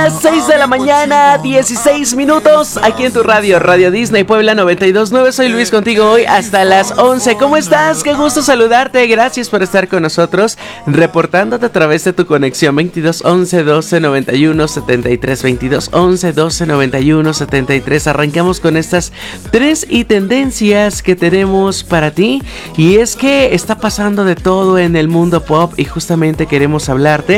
las 6 de la mañana, 16 minutos, aquí en tu radio, Radio Disney Puebla 92.9. Soy Luis, contigo hoy hasta las 11. ¿Cómo estás? Qué gusto saludarte. Gracias por estar con nosotros, reportándote a través de tu conexión 22 11 12 91 73, 22 11 12 91 73. Arrancamos con estas tres tendencias que tenemos para ti. Y es que está pasando de todo en el mundo pop y justamente queremos hablarte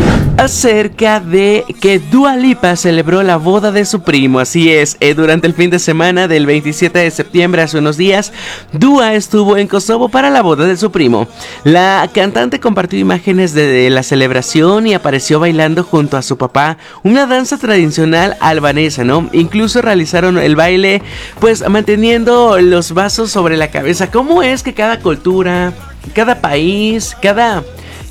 acerca de que Dua Lipa celebró la boda de su primo. Así es, durante el fin de semana del 27 de septiembre, hace unos días, Dua estuvo en Kosovo para la boda de su primo. La cantante compartió imágenes de la celebración y apareció bailando junto a su papá, una danza tradicional albanesa, ¿no? Incluso realizaron el baile, pues manteniendo los vasos sobre la cabeza. ¿Cómo es que cada cultura, cada país, cada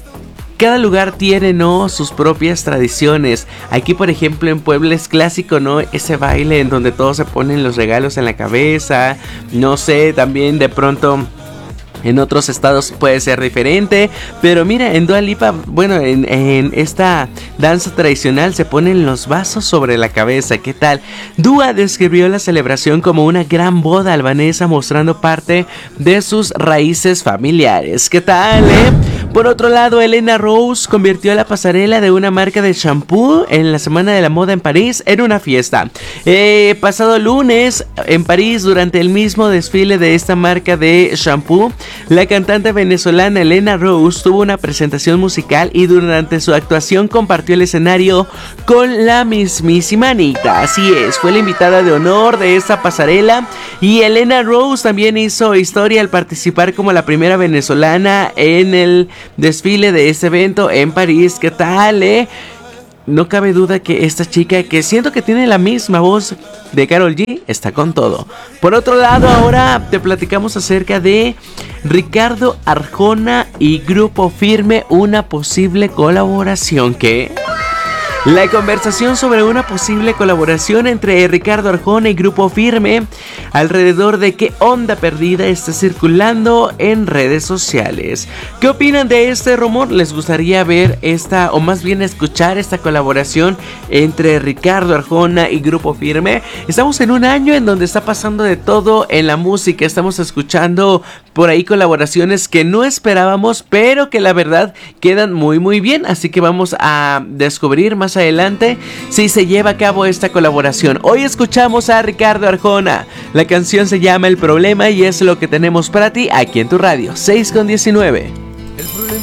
lugar tiene, ¿no?, sus propias tradiciones? Aquí, por ejemplo, en Puebla es clásico, ¿no?, ese baile en donde todos se ponen los regalos en la cabeza. No sé, también de pronto en otros estados puede ser diferente, pero mira, en Dua Lipa, bueno, en esta danza tradicional se ponen los vasos sobre la cabeza. ¿Qué tal? Dua describió la celebración como una gran boda albanesa, mostrando parte de sus raíces familiares. ¿Qué tal, Por otro lado, Elena Rose convirtió la pasarela de una marca de shampoo en la Semana de la Moda en París en una fiesta. Pasado lunes, en París, durante el mismo desfile de esta marca de shampoo, la cantante venezolana Elena Rose tuvo una presentación musical y durante su actuación compartió el escenario con la mismísima Anita. Así es, fue la invitada de honor de esta pasarela y Elena Rose también hizo historia al participar como la primera venezolana en el desfile de este evento en París. ¿Qué tal, No cabe duda que esta chica, que siento que tiene la misma voz de Karol G, está con todo. Por otro lado, ahora te platicamos acerca de Ricardo Arjona y Grupo Firme, una posible colaboración. ¿Qué? La conversación sobre una posible colaboración entre Ricardo Arjona y Grupo Firme, alrededor de qué onda perdida, está circulando en redes sociales. ¿Qué opinan de este rumor? ¿Les gustaría ver esta, o más bien escuchar esta colaboración entre Ricardo Arjona y Grupo Firme? Estamos en un año en donde está pasando de todo en la música. Estamos escuchando por ahí colaboraciones que no esperábamos, pero que la verdad quedan muy muy bien. Así que vamos a descubrir más adelante si se lleva a cabo esta colaboración. Hoy escuchamos a Ricardo Arjona. La canción se llama El Problema y es lo que tenemos para ti aquí en tu radio. 6:19.